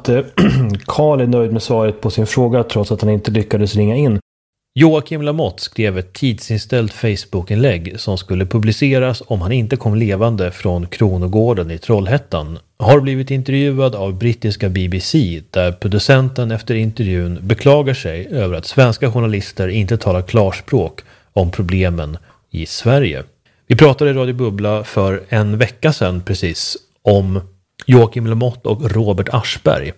att Carl är nöjd med svaret på sin fråga trots att han inte lyckades ringa in. Joakim Lamotte skrev ett tidsinställt Facebook-inlägg som skulle publiceras om han inte kom levande från Kronogården i Trollhättan. Har blivit intervjuad av brittiska BBC där producenten efter intervjun beklagar sig över att svenska journalister inte talar klarspråk om problemen i Sverige. Vi pratade i Radio Bubbla för en vecka sedan precis om Joakim Lamotte och Robert Aschberg.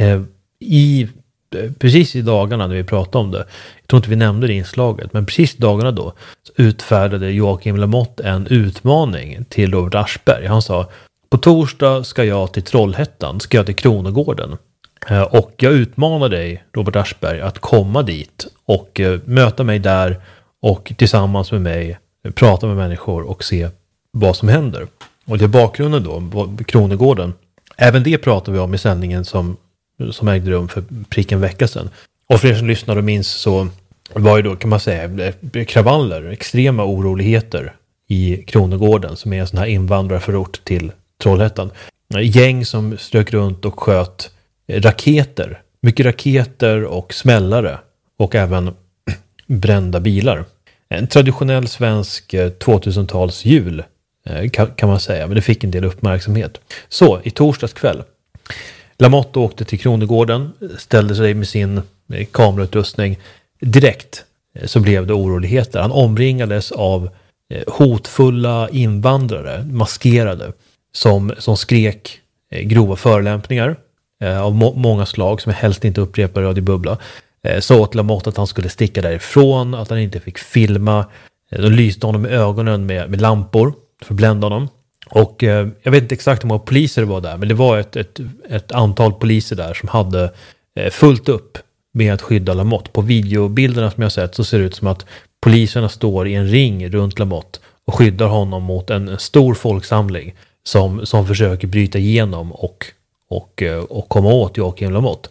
Precis i dagarna när vi pratade om det, jag tror inte vi nämnde det inslaget, men precis i dagarna då så utfärdade Joakim Lamotte en utmaning till Robert Aschberg. Han sa, på torsdag ska jag till Trollhättan, ska jag till Kronogården. Och jag utmanar dig, Robert Aschberg, att komma dit och möta mig där och tillsammans med mig prata med människor och se vad som händer. Och det är bakgrunden då, Kronogården. Även det pratar vi om i sändningen som ägde rum för prick en vecka sedan. Och för er som lyssnar och minns så var ju då, kan man säga, kravaller, extrema oroligheter i Kronogården som är en sån här invandrarförort till Trollhättan. Gäng som strök runt och sköt raketer. Mycket raketer och smällare och även brända bilar. En traditionell svensk 2000-tals jul kan man säga, men det fick en del uppmärksamhet. Så, i torsdags kväll Lamotte åkte till Kronogården, ställde sig med sin kamerautrustning. Direkt så blev det oroligheter. Han omringades av hotfulla invandrare, maskerade, som skrek grova förolämpningar av många slag som jag helst inte upprepar i Radio Bubbla. Så åt Lamotte att han skulle sticka därifrån, att han inte fick filma. De lyste honom i ögonen med lampor för att blända honom. Och jag vet inte exakt hur många poliser det var där, men det var ett antal poliser där som hade fullt upp med att skydda Lamotte. På videobilderna som jag sett så ser det ut som att poliserna står i en ring runt Lamotte och skyddar honom mot en stor folksamling som försöker bryta igenom och komma åt Joakim Lamotte.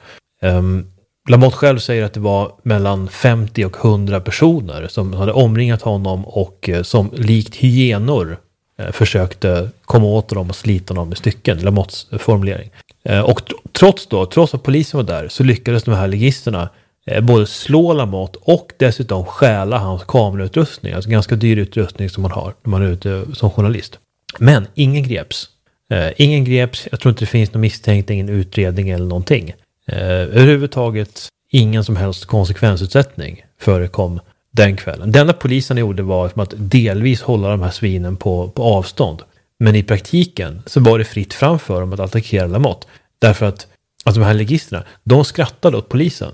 Lamotte själv säger att det var mellan 50 och 100 personer som hade omringat honom och som likt hyenor försökte komma åt dem och slita dem i stycken, Lamottes formulering. Och trots att polisen var där så lyckades de här ligisterna både slå Lamotte och dessutom stjäla hans kamerautrustning, alltså ganska dyr utrustning som man har när man är ute som journalist. Men ingen greps. Jag tror inte det finns någon misstänkt, ingen utredning eller någonting. Överhuvudtaget ingen som helst konsekvensutsättning förekom den kvällen. Det enda polisen gjorde var att delvis hålla de här svinen på avstånd. Men i praktiken så var det fritt framför dem att attackera Lamotte. Därför att de här ligisterna, de skrattade åt polisen.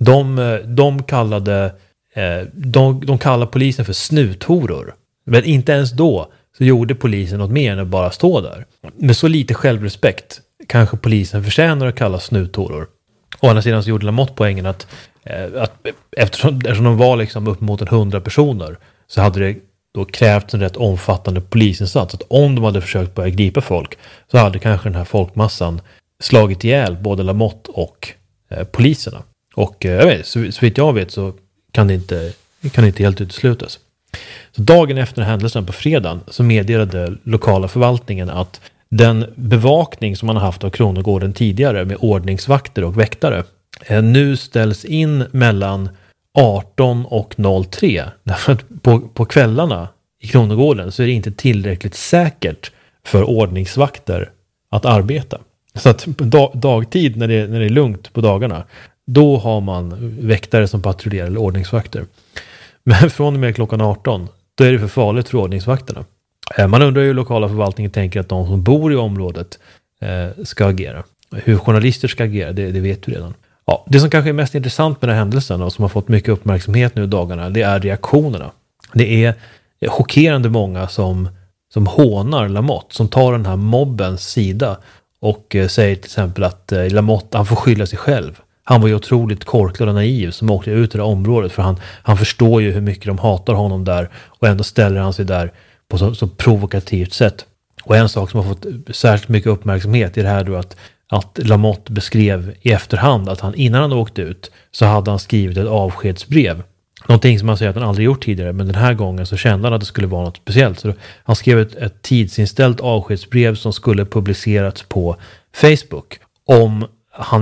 De kallade polisen för snuthoror. Men inte ens då så gjorde polisen något mer än att bara stå där. Med så lite självrespekt kanske polisen förtjänar att kalla snuthoror. Å andra sidan så gjorde Lamotte poängen att eftersom de var liksom upp mot 100 personer så hade det då krävts en rätt omfattande polisinsats. Att om de hade försökt börja gripa folk så hade kanske den här folkmassan slagit ihjäl både Lamotte och poliserna. Och jag vet, så vitt jag vet så kan det inte helt uteslutas. Så dagen efter händelsen på fredagen så meddelade lokala förvaltningen att den bevakning som man har haft av Kronogården tidigare med ordningsvakter och väktare nu ställs in mellan 18 och 03. Därför att på kvällarna i Kronogården så är det inte tillräckligt säkert för ordningsvakter att arbeta. Så att på dagtid när det är lugnt på dagarna, då har man väktare som patrullerar eller ordningsvakter. Men från och med klockan 18 då är det för farligt för ordningsvakterna. Man undrar hur lokala förvaltningen tänker att de som bor i området ska agera. Hur journalister ska agera, det vet vi redan. Ja, det som kanske är mest intressant med den här händelsen och som har fått mycket uppmärksamhet nu i dagarna, det är reaktionerna. Det är chockerande många som hånar Lamotte, som tar den här mobbens sida och säger till exempel att Lamotte, han får skylla sig själv. Han var ju otroligt korkad och naiv som åkte ut i det området, för han förstår ju hur mycket de hatar honom där och ändå ställer han sig där på så provokativt sätt. Och en sak som har fått särskilt mycket uppmärksamhet är det här då att Lamotte beskrev i efterhand att han innan han åkte ut så hade han skrivit ett avskedsbrev. Någonting som han säger att han aldrig gjort tidigare, men den här gången så kände han att det skulle vara något speciellt. Så han skrev ett tidsinställt avskedsbrev som skulle publicerats på Facebook om han